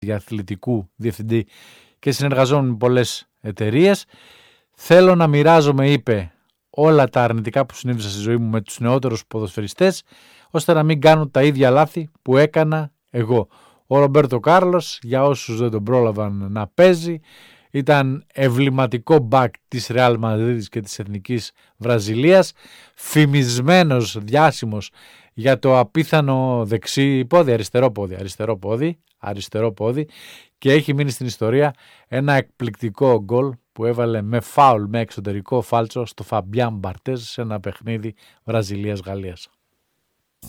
για αθλητικού διευθυντή και συνεργαζόμουν με πολλές εταιρείες. Θέλω να μοιράζομαι, είπε, όλα τα αρνητικά που συνέβησαν στη ζωή μου με τους νεότερους ποδοσφαιριστές, ώστε να μην κάνουν τα ίδια λάθη που έκανα εγώ. Ο Ρομπέρτο Κάρλος, για όσους δεν τον πρόλαβαν να παίζει, ήταν εμβληματικό μπακ της Ρεάλ Μαδρίδης και της Εθνικής Βραζιλίας, φημισμένος, διάσημος για το απίθανο δεξί πόδι, αριστερό πόδι, και έχει μείνει στην ιστορία ένα εκπληκτικό γκολ που έβαλε με φάουλ, με εξωτερικό φάλτσο στο Φαμπιάν Μπαρτέζ σε ένα παιχνίδι Βραζιλίας-Γαλλίας.